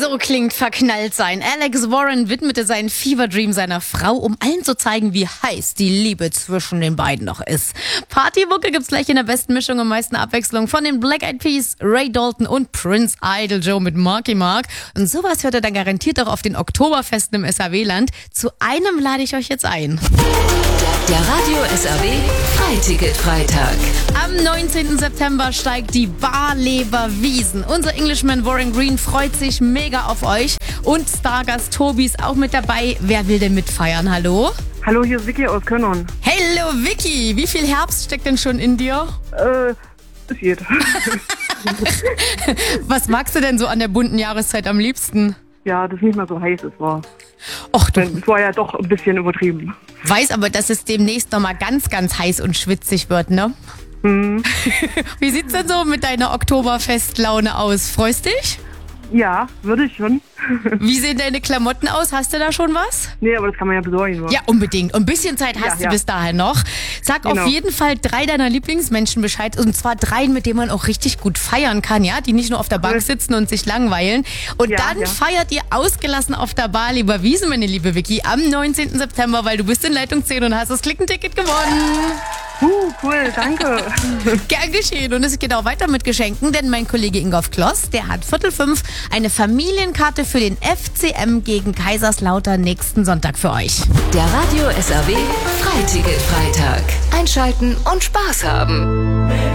So klingt verknallt sein. Alex Warren widmete seinen Fever Dream seiner Frau, um allen zu zeigen, wie heiß die Liebe zwischen den beiden noch ist. Partymucke gibt's gleich in der besten Mischung und meisten Abwechslung von den Black Eyed Peas, Ray Dalton und Prince Idol Joe mit Marky Mark. Und sowas hört ihr dann garantiert auch auf den Oktoberfesten im SAW-Land. Zu einem lade ich euch jetzt ein. Der Radio SAW Freiticket-Freitag. Am 19. September steigt die Barleber Wiesn. Unser Englishman Warren Green freut sich mega auf euch. Und Stargast Tobi ist auch mit dabei. Wer will denn mitfeiern? Hallo? Hallo, hier ist Vicky aus Könnern. Hello Vicky, wie viel Herbst steckt denn schon in dir? Es geht. Was magst du denn so an der bunten Jahreszeit am liebsten? Ja, dass nicht mehr so heiß es war. Och, du Es war ja doch ein bisschen übertrieben. weißt aber, dass es demnächst nochmal ganz, ganz heiß und schwitzig wird, ne? Wie sieht's denn so mit deiner Oktoberfestlaune aus? Freust dich? Ja, würde ich schon. Wie sehen deine Klamotten aus? Hast du da schon was? Nee, aber das kann man ja besorgen. wa? Ja, unbedingt. Und ein bisschen Zeit hast du Ja. bis dahin noch. Sag Genau. auf jeden Fall 3 deiner Lieblingsmenschen Bescheid. Und zwar 3, mit denen man auch richtig gut feiern kann, ja? Die nicht nur auf der Bank sitzen und sich langweilen. Und Ja, dann ja. feiert ihr ausgelassen auf der Barleber Wiesn, meine liebe Vicky, am 19. September, weil du bist in Leitung 10 und hast das Klickenticket gewonnen. Cool, danke. Gern geschehen. Und es geht auch weiter mit Geschenken, denn mein Kollege Ingolf Kloss, der hat 4:45 eine Familienkarte für den FCM gegen Kaiserslautern nächsten Sonntag für euch. Der Radio SAW Freiticket-Freitag. Einschalten und Spaß haben.